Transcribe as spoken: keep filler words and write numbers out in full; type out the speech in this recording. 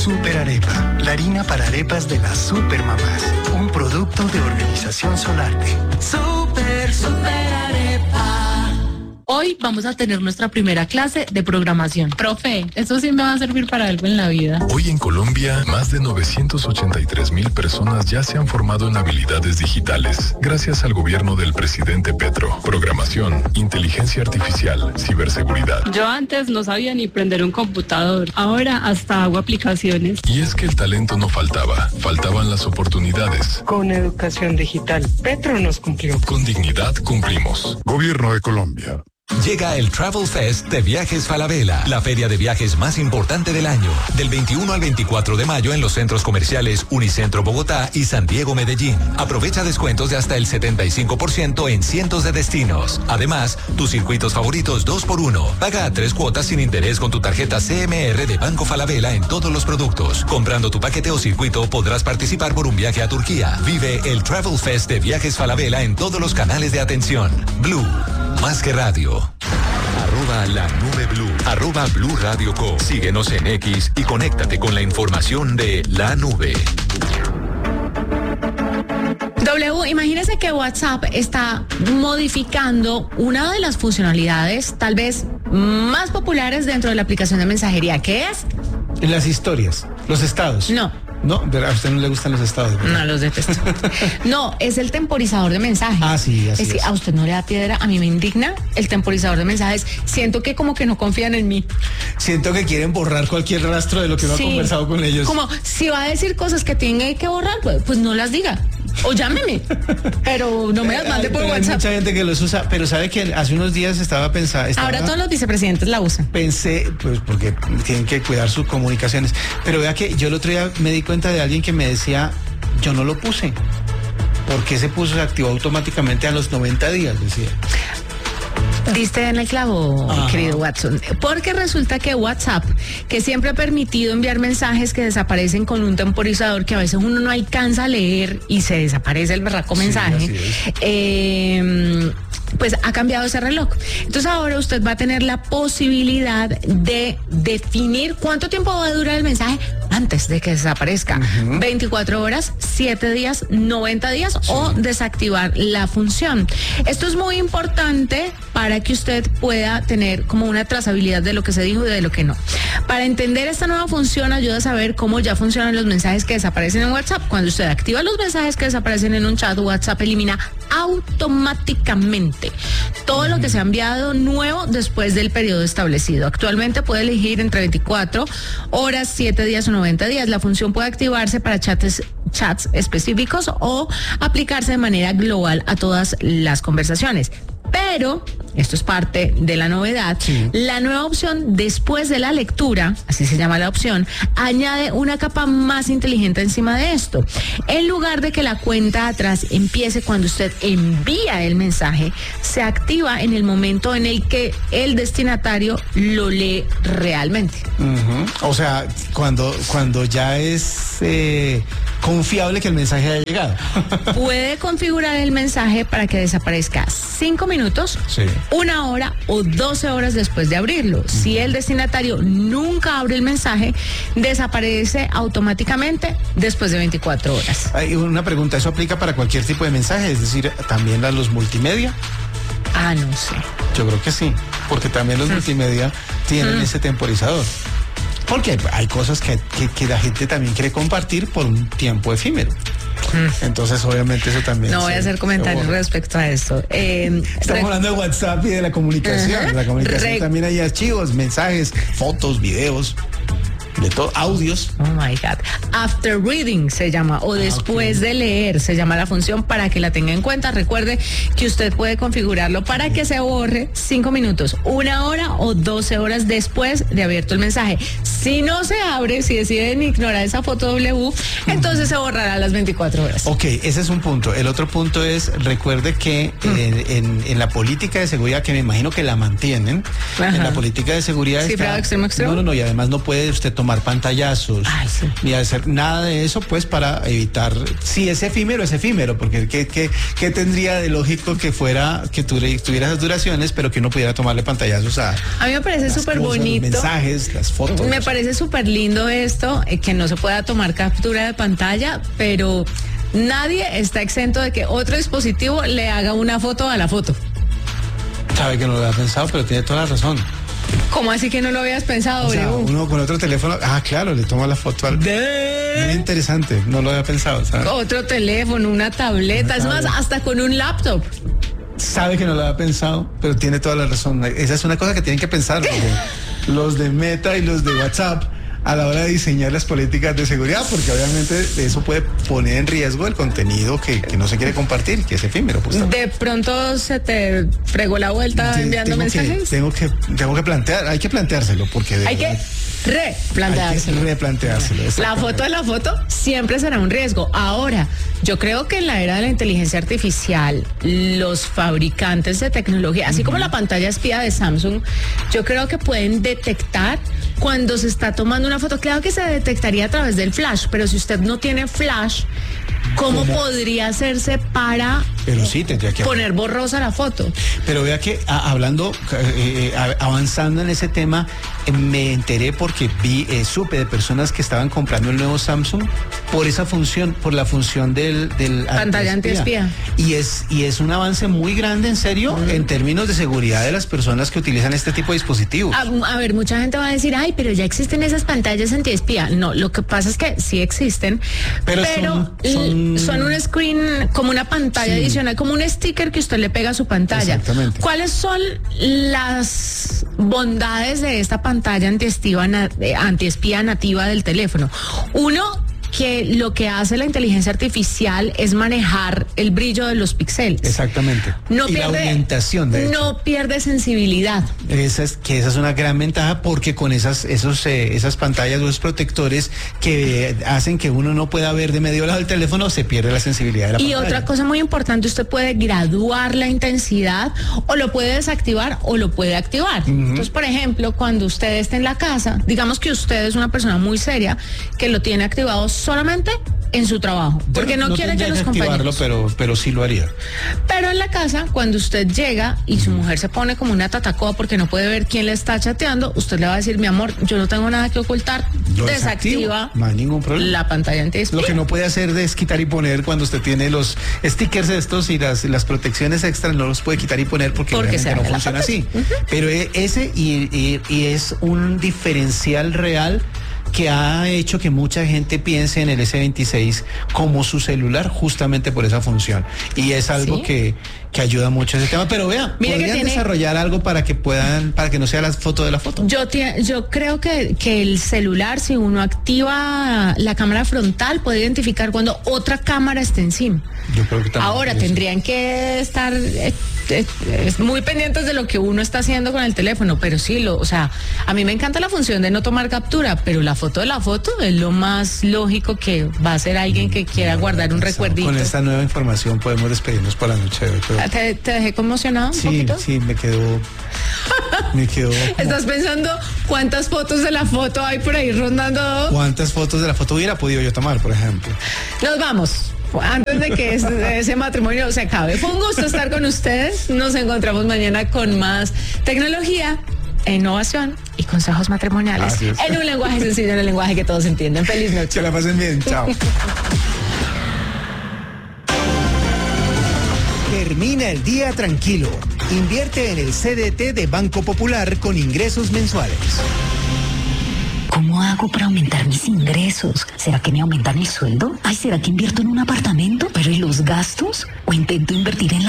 Super Arepa, la harina para arepas de las supermamás. Un producto de Organización Solarte. Super, super arepa. Hoy vamos a tener nuestra primera clase de programación. Profe, eso sí me va a servir para algo en la vida. Hoy en Colombia, más de novecientos ochenta y tres mil personas ya se han formado en habilidades digitales, gracias al gobierno del presidente Petro. Programación, inteligencia artificial, ciberseguridad. Yo antes no sabía ni prender un computador, ahora hasta hago aplicaciones. Y es que el talento no faltaba, faltaban las oportunidades. Con educación digital, Petro nos cumplió. Con dignidad cumplimos. Gobierno de Colombia. Llega el Travel Fest de Viajes Falabella, la feria de viajes más importante del año. Del veintiuno al veinticuatro de mayo en los centros comerciales Unicentro Bogotá y San Diego Medellín. Aprovecha descuentos de hasta el setenta y cinco por ciento en cientos de destinos. Además, tus circuitos favoritos dos por uno. Paga a tres cuotas sin interés con tu tarjeta C M R de Banco Falabella en todos los productos. Comprando tu paquete o circuito podrás participar por un viaje a Turquía. Vive el Travel Fest de Viajes Falabella en todos los canales de atención. Blue, más que radio. Arroba la nube blue. Arroba Blue Radio Co. Síguenos en X y conéctate con la información de la nube. W, imagínese que WhatsApp está modificando una de las funcionalidades tal vez más populares dentro de la aplicación de mensajería. ¿Qué es? Las historias, los estados. No. No, pero a usted no le gustan los estados, ¿verdad? No, los detesto. No, es el temporizador de mensajes. Ah, sí, así es. es. Que a usted no le da piedra, a mí me indigna el temporizador de mensajes. Siento que como que no confían en mí. Siento que quieren borrar cualquier rastro de lo que uno Sí. ha conversado con ellos. Como si va a decir cosas que tiene que borrar, pues, pues no las diga. O llámeme, pero no me las mande por Pero hay WhatsApp. mucha gente que los usa, pero sabe que hace unos días estaba pensando. Ahora todos los vicepresidentes la usan. Pensé, pues porque tienen que cuidar sus comunicaciones. Pero vea que yo el otro día me di cuenta de alguien que me decía, yo no lo puse. ¿Por qué se puso? Se activó automáticamente a los noventa días, decía. Diste en el clavo, Ajá. querido Watson, porque resulta que WhatsApp, que siempre ha permitido enviar mensajes que desaparecen con un temporizador que a veces uno no alcanza a leer y se desaparece el berraco Sí, mensaje, así es. eh, pues ha cambiado ese reloj. Entonces ahora usted va a tener la posibilidad de definir cuánto tiempo va a durar el mensaje antes de que desaparezca. Uh-huh. veinticuatro horas, siete días, noventa días sí. o desactivar la función. Esto es muy importante para que usted pueda tener como una trazabilidad de lo que se dijo y de lo que no. Para entender esta nueva función ayuda a saber cómo ya funcionan los mensajes que desaparecen en WhatsApp. Cuando usted activa los mensajes que desaparecen en un chat, WhatsApp elimina automáticamente todo lo que se ha enviado nuevo después del periodo establecido. Actualmente puede elegir entre veinticuatro horas, siete días o noventa días. La función puede activarse para chats, chats específicos o aplicarse de manera global a todas las conversaciones. Pero, esto es parte de la novedad, sí. La nueva opción después de la lectura, así se llama la opción, añade una capa más inteligente encima de esto. En lugar de que la cuenta atrás empiece cuando usted envía el mensaje, se activa en el momento en el que el destinatario lo lee realmente. Uh-huh. O sea, cuando, cuando ya es eh, confiable que el mensaje haya llegado. Puede configurar el mensaje para que desaparezca cinco minutos. Sí. Una hora o doce horas después de abrirlo. Uh-huh. Si el destinatario nunca abre el mensaje, desaparece automáticamente después de veinticuatro horas. Hay una pregunta, ¿eso aplica para cualquier tipo de mensaje? Es decir, ¿también a los multimedia? Ah, no sé. Yo creo que sí, porque también los uh-huh. multimedia tienen uh-huh. ese temporizador. Porque hay cosas que, que, que la gente también quiere compartir por un tiempo efímero. Entonces, obviamente, eso también. No voy a hacer comentarios respecto a esto. Eh, Estamos re- hablando de WhatsApp y de la comunicación. Uh-huh. La comunicación re- también hay archivos, mensajes, fotos, videos, de todo, audios. Oh my God. After reading se llama, o después ah, okay. de leer se llama la función, para que la tenga en cuenta. Recuerde que usted puede configurarlo para que se borre cinco minutos, una hora o doce horas después de abierto el mensaje. Si no se abre, si deciden ignorar esa foto W, entonces se borrará a las veinticuatro horas. Ok, ese es un punto. El otro punto es, recuerde que mm. en, en, en la política de seguridad, que me imagino que la mantienen, Ajá. en la política de seguridad ¿Cifrado está, extremo extremo? No, no, no, y además no puede usted tomar tomar pantallazos, Ay, sí. ni a hacer nada de eso, pues para evitar, si es efímero, es efímero, porque ¿qué, qué, qué tendría de lógico que fuera, que tuviera, tuviera esas duraciones, pero que uno pudiera tomarle pantallazos a... A mí me parece las súper cosas, bonito. Los mensajes, las fotos. Me parece súper lindo esto, eh, que no se pueda tomar captura de pantalla, pero nadie está exento de que otro dispositivo le haga una foto a la foto. Sabe que no lo había pensado, pero tiene toda la razón. ¿Cómo así que no lo habías pensado, O sea, Breu? uno con otro teléfono, ah, claro, le toma la foto al... De- Muy interesante, no lo había pensado, ¿sabes? Otro teléfono, una tableta, Una es más, tablet. hasta con un laptop. Sabe que no lo había pensado, pero tiene toda la razón. Esa es una cosa que tienen que pensar los de, los de Meta y los de WhatsApp a la hora de diseñar las políticas de seguridad, porque obviamente eso puede poner en riesgo el contenido que, que no se quiere compartir, que es efímero. Pues, De pronto se te fregó la vuelta Te- enviando tengo mensajes. Que, tengo que tengo que plantear, hay que planteárselo, porque de Hay que verdad, replanteárselo. hay que replanteárselo. La exactamente. foto de la foto siempre será un riesgo. Ahora, yo creo que en la era de la inteligencia artificial, los fabricantes de tecnología, así como la pantalla espía de Samsung, yo creo que pueden detectar cuando se está tomando una foto. Claro que se detectaría a través del flash, pero si usted no tiene flash, ¿cómo, ¿Cómo? podría hacerse para Pero sí, tendría que poner borrosa la foto? Pero vea que a- hablando, eh, eh, a- avanzando en ese tema, eh, me enteré porque vi, eh, supe de personas que estaban comprando el nuevo Samsung por esa función, por la función del, del Pantalla antiespía. Y es, y es un avance muy grande, en serio, en términos de seguridad de las personas que utilizan este tipo de dispositivos. A, a ver, mucha gente va a decir, ay, pero ya existen esas pantallas antiespía. No, lo que pasa es que sí existen, Pero pero, son- son- l- son un screen, como una pantalla Sí. adicional, como un sticker que usted le pega a su pantalla. Exactamente. ¿Cuáles son las bondades de esta pantalla antiespía, na- eh, antiespía nativa del teléfono? Uno, que lo que hace la inteligencia artificial es manejar el brillo de los píxeles. Exactamente. No y pierde, la orientación, de hecho. no pierde sensibilidad. Esa es, que esa es una gran ventaja porque con esas, esos, eh, esas pantallas o esos protectores que eh, hacen que uno no pueda ver de medio lado del teléfono, se pierde la sensibilidad de la Y pantalla. otra cosa muy importante, usted puede graduar la intensidad o lo puede desactivar o lo puede activar. Entonces, por ejemplo, cuando usted esté en la casa, digamos que usted es una persona muy seria que lo tiene activado solamente en su trabajo, porque no, quiere que tendría los activarlo, compañeros. pero, pero sí lo haría. Pero en la casa, cuando usted llega y su mujer se pone como una tatacoa porque no puede ver quién le está chateando, usted le va a decir, mi amor, yo no tengo nada que ocultar, Lo desactiva desactivo, no hay ningún problema. la pantalla antiespía. Lo que no puede hacer es quitar y poner cuando usted tiene los stickers estos y las, las protecciones extras, no los puede quitar y poner porque, Porque se obviamente no daña la funciona pantalla. así. Pero e- ese y, y- y es un diferencial real que ha hecho que mucha gente piense en el ese veintiséis como su celular justamente por esa función. Y es algo Sí. que, que ayuda mucho a ese tema. Pero vea, Mire que podrían tiene- desarrollar algo para que puedan, para que no sea la foto de la foto. Yo, tie- yo creo que, que el celular, si uno activa la cámara frontal, puede identificar cuando otra cámara está encima. Yo creo que también Ahora eso. tendrían que estar eh, eh, eh, muy pendientes de lo que uno está haciendo con el teléfono, pero sí, lo, o sea, a mí me encanta la función de no tomar captura, pero la foto de la foto es lo más lógico que va a ser alguien que quiera guardar un recuerdito. Con esta nueva información podemos despedirnos por la noche de hoy. pero- ¿Te, te dejé conmocionado un Sí, poquito? sí, me quedó. Me quedó. como- ¿Estás pensando cuántas fotos de la foto hay por ahí rondando? ¿Cuántas fotos de la foto hubiera podido yo tomar, por ejemplo? Nos vamos. Antes de que ese, ese matrimonio se acabe. Fue un gusto estar con ustedes. Nos encontramos mañana con más tecnología, innovación y consejos matrimoniales. Así es. En un lenguaje sencillo, en el lenguaje que todos entienden. Feliz noche. Que la pasen bien. Chao. Termina el día tranquilo. Invierte en el C D T de Banco Popular con ingresos mensuales. ¿Cómo hago para aumentar mis ingresos? ¿Será que me aumentan el sueldo? Ay, ¿será que invierto en un apartamento? ¿Pero y los gastos? ¿O intento invertir en la